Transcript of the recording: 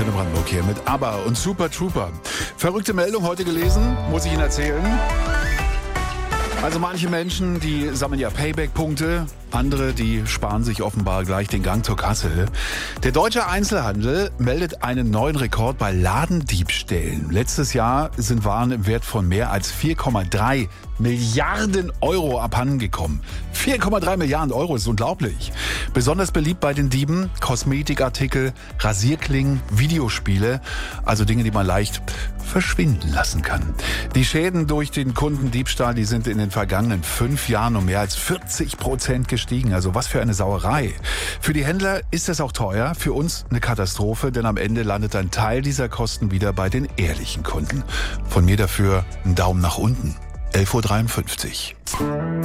Antenne Brandenburg hier mit ABBA und Super Trooper. Verrückte Meldung heute gelesen, muss ich Ihnen erzählen. Also manche Menschen, die sammeln ja Payback-Punkte, andere, die sparen sich offenbar gleich den Gang zur Kasse. Der deutsche Einzelhandel meldet einen neuen Rekord bei Ladendiebstählen. Letztes Jahr sind Waren im Wert von mehr als 4,3 Milliarden Euro abhandengekommen. 4,3 Milliarden Euro ist unglaublich. Besonders beliebt bei den Dieben Kosmetikartikel, Rasierklingen, Videospiele, also Dinge, die man leicht verschwinden lassen kann. Die Schäden durch den Kundendiebstahl, die sind in den vergangenen 5 Jahren um mehr als 40% gestiegen. Also was für eine Sauerei. Für die Händler ist es auch teuer, für uns eine Katastrophe, denn am Ende landet ein Teil dieser Kosten wieder bei den ehrlichen Kunden. Von mir dafür einen Daumen nach unten. 11:53 Uhr.